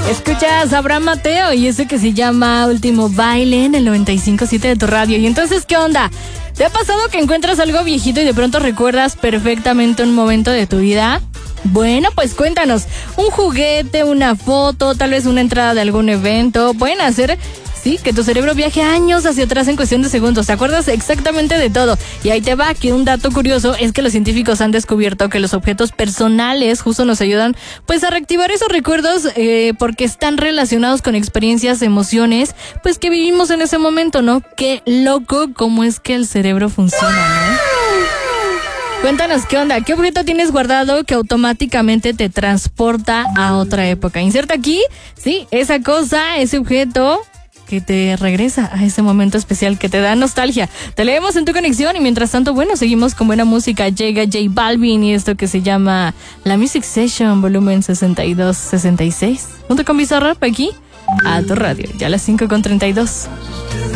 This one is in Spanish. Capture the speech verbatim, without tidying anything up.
Escuchas a Abraham Mateo y eso que se llama Último Baile en el noventa y cinco punto siete de tu radio. Y entonces, ¿qué onda? ¿Te ha pasado que encuentras algo viejito y de pronto recuerdas perfectamente un momento de tu vida? Bueno, pues cuéntanos, un juguete, una foto, tal vez una entrada de algún evento, pueden hacer, sí, que tu cerebro viaje años hacia atrás en cuestión de segundos, te acuerdas exactamente de todo. Y ahí te va, que un dato curioso es que los científicos han descubierto que los objetos personales justo nos ayudan pues a reactivar esos recuerdos eh, porque están relacionados con experiencias, emociones, pues que vivimos en ese momento, ¿no? Qué loco cómo es que el cerebro funciona, ¿no? Cuéntanos qué onda, qué objeto tienes guardado que automáticamente te transporta a otra época. Inserta aquí, sí, esa cosa, ese objeto que te regresa a ese momento especial que te da nostalgia. Te leemos en tu conexión y mientras tanto, bueno, seguimos con buena música. Llega J Balvin y esto que se llama La Music Session, volumen sesenta y dos sesenta y seis. Junto con Bizarrap aquí a tu radio, ya a las cinco con treinta y dos.